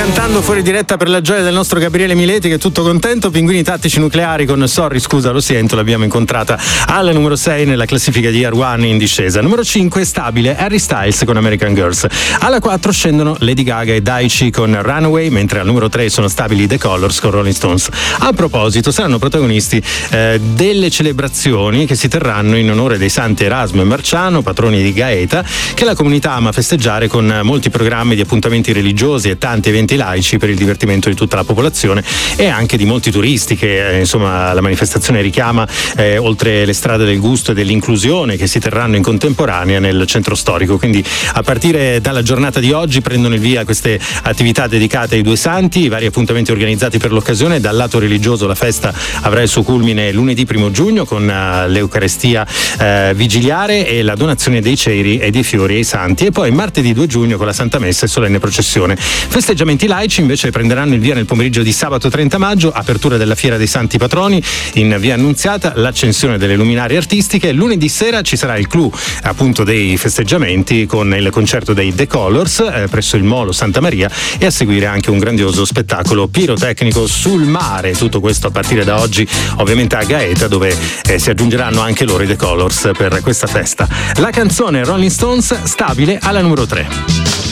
cantando fuori diretta per la gioia del nostro Gabriele Mileti, che è tutto contento. Pinguini tattici nucleari con Sorry, scusa, lo sento, l'abbiamo incontrata alla numero 6 nella classifica di Year One in discesa. Numero 5 stabile Harry Styles con American Girls. Alla 4 scendono Lady Gaga e Daichi con Runaway, mentre al numero 3 sono stabili The Colors con Rolling Stones. A proposito, saranno protagonisti delle celebrazioni che si terranno in onore dei santi Erasmo e Marciano, patroni di Gaeta, che la comunità ama festeggiare con molti programmi di appuntamenti religiosi e tanti eventi laici per il divertimento di tutta la popolazione e anche di molti turisti che insomma la manifestazione richiama, oltre le strade del gusto e dell'inclusione che si terranno in contemporanea nel centro storico. Quindi a partire dalla giornata di oggi prendono il via queste attività dedicate ai due santi, i vari appuntamenti organizzati per l'occasione. Dal lato religioso la festa avrà il suo culmine lunedì 1 giugno con l'Eucarestia vigiliare e la donazione dei ceri e dei fiori ai santi, e poi martedì 2 giugno con la Santa Messa e solenne processione. Festeggiamenti laici invece prenderanno il via nel pomeriggio di sabato 30 maggio, apertura della Fiera dei Santi Patroni in via Annunziata, l'accensione delle luminarie artistiche. Lunedì sera ci sarà il clou appunto dei festeggiamenti con il concerto dei The Colors presso il Molo Santa Maria, e a seguire anche un grandioso spettacolo pirotecnico sul mare. Tutto questo a partire da oggi ovviamente a Gaeta, dove si aggiungeranno anche loro i The Colors per questa festa. La canzone Rolling Stones stabile alla numero 3.